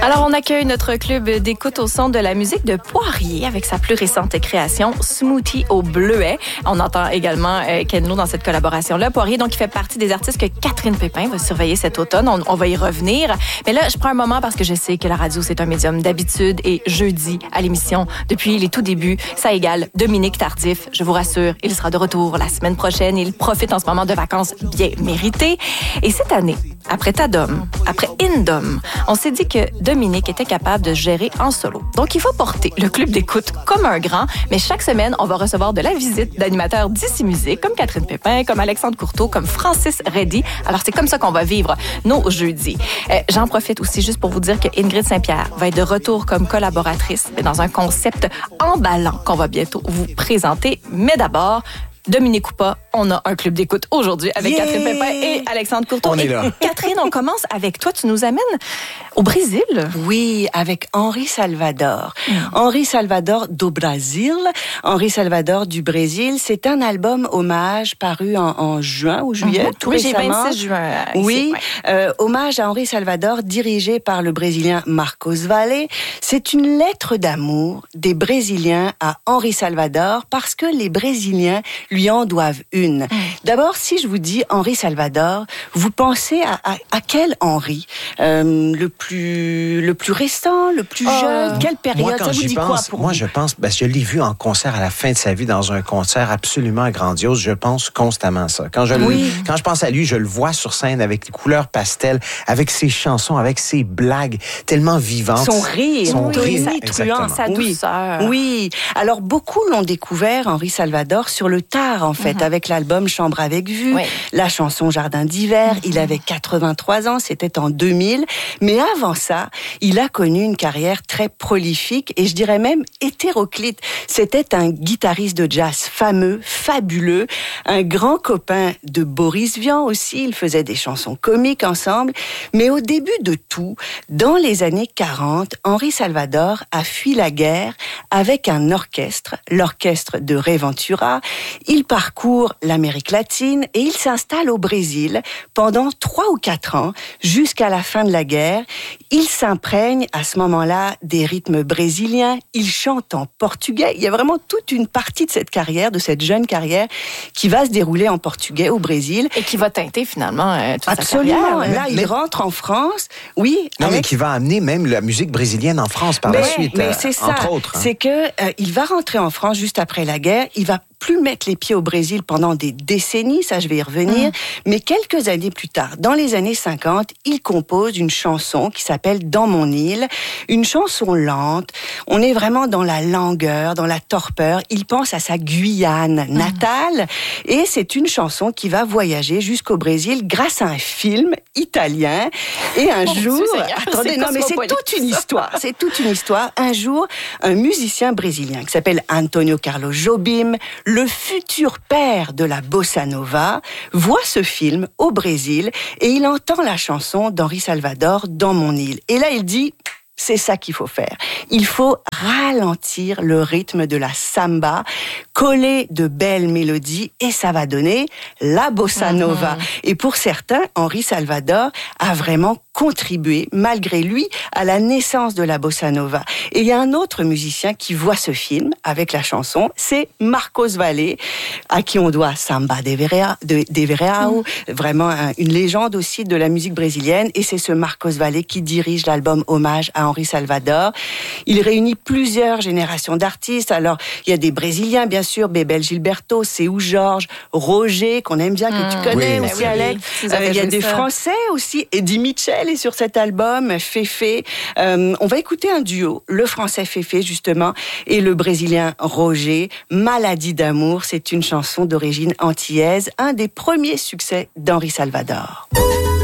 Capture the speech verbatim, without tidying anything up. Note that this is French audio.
Alors, on accueille notre club d'écoute au son de la musique de Poirier avec sa plus récente création, Smoothie au bleuet. On entend également euh, Ken Lo dans cette collaboration-là. Poirier, donc, il fait partie des artistes que Catherine Pépin va surveiller cet automne. On, on va y revenir. Mais là, je prends un moment parce que je sais que la radio, c'est un médium d'habitude et jeudi, à l'émission, depuis les tout débuts, ça égale Dominique Tardif. Je vous rassure, il sera de retour la semaine prochaine. Il profite en ce moment de vacances bien méritées. Et cette année, après Tadom, après Indom, on s'est dit que Dominique était capable de gérer en solo. Donc, il faut porter le club d'écoute comme un grand, mais chaque semaine, on va recevoir de la visite d'animateurs d'ici musique, comme Catherine Pépin, comme Alexandre Courteau, comme Francis Reddy. Alors, c'est comme ça qu'on va vivre nos jeudis. Euh, j'en profite aussi juste pour vous dire que Ingrid Saint-Pierre va être de retour comme collaboratrice, mais dans un concept emballant qu'on va bientôt vous présenter. Mais d'abord, Dominique ou pas, on a un club d'écoute aujourd'hui avec yeah! Catherine Pépin et Alexandre Courteau. On est là. Et Catherine, on commence avec toi. Tu nous amènes au Brésil. Oui, avec Henri Salvador. Mm. Henri Salvador do Brasil. Henri Salvador du Brésil. C'est un album hommage paru en, en juin ou juillet, mm-hmm. tout oui, récemment. Oui, j'ai vingt-six juin. Ici, oui, ouais. euh, hommage à Henri Salvador, dirigé par le Brésilien Marcos Valle. C'est une lettre d'amour des Brésiliens à Henri Salvador parce que les Brésiliens lui en doivent une. Mmh. D'abord, si je vous dis Henri Salvador, vous pensez à, à, à quel Henri euh, le plus le plus récent, le plus oh. jeune, quelle période? Moi, quand ça vous j'y dit pense, quoi pour moi, vous? je pense, ben, je l'ai vu en concert à la fin de sa vie, dans un concert absolument grandiose. Je pense constamment ça. Quand je, oui. le, quand je pense à lui, je le vois sur scène avec les couleurs pastel, avec ses chansons, avec ses blagues tellement vivantes. Son rire, son oui, rire, truand, sa douceur. Oui. oui. Alors, beaucoup l'ont découvert, Henri Salvador, sur le tard, en fait, mm-hmm. avec l'album Chambre avec vue, oui. la chanson Jardin d'hiver. Mm-hmm. Il avait quatre-vingt-trois ans, c'était en deux mille. Mais avant ça, il a connu une carrière très prolifique et je dirais même hétéroclite. C'était un guitariste de jazz fameux, fabuleux, un grand copain de Boris Vian aussi. Ils faisaient des chansons comiques ensemble. Mais au début de tout, dans les années quarante, Henri Salvador a fui la guerre avec un orchestre, l'orchestre de Ray Ventura. Il parcourt l'Amérique latine et il s'installe au Brésil pendant trois ou quatre ans, jusqu'à la fin de la guerre. Il s'imprègne à ce moment-là des rythmes brésiliens. Il chante en portugais. Il y a vraiment toute une partie de cette carrière, de cette jeune carrière, qui va se dérouler en portugais au Brésil. Et qui va teinter finalement euh, toute Absolument. sa carrière. Là, il mais... rentre en France. Oui. Non, avec... mais qui va amener même la musique brésilienne en France par mais, la suite, mais euh, c'est ça. entre autres. Hein. C'est que euh, il va rentrer en France juste après la guerre. Il va plus mettre les pieds au Brésil pendant des décennies, ça je vais y revenir, mmh. mais quelques années plus tard, dans les années cinquante, il compose une chanson qui s'appelle Dans mon île, une chanson lente, on est vraiment dans la langueur, dans la torpeur, il pense à sa Guyane natale, mmh. et c'est une chanson qui va voyager jusqu'au Brésil grâce à un film italien, et un oh, jour, Dieu, attendez, c'est non mais c'est toute une histoire, c'est toute une histoire, un jour, un musicien brésilien qui s'appelle Antonio Carlos Jobim, le futur père de la bossa nova, voit ce film au Brésil et il entend la chanson d'Henri Salvador, Dans mon île. Et là, il dit... C'est ça qu'il faut faire. Il faut ralentir le rythme de la samba, coller de belles mélodies et ça va donner la bossa nova. Mm-hmm. Et pour certains, Henri Salvador a vraiment contribué, malgré lui, à la naissance de la bossa nova. Et il y a un autre musicien qui voit ce film avec la chanson, c'est Marcos Valle, à qui on doit Samba de Verão, de, de Verão, mm. vraiment un, une légende aussi de la musique brésilienne. Et c'est ce Marcos Valle qui dirige l'album Hommage à Henri Salvador. Il réunit plusieurs générations d'artistes. Alors, il y a des Brésiliens, bien sûr, Bebel Gilberto, Seu Jorge, Roger, qu'on aime bien, que tu connais oui, aussi, oui, Alex. Oui. Euh, il y a des ça. Français aussi. Eddie Mitchell est sur cet album, Féfé. Euh, on va écouter un duo, le Français Féfé, justement, et le Brésilien Roger. Maladie d'amour, c'est une chanson d'origine antillaise, un des premiers succès d'Henri Salvador.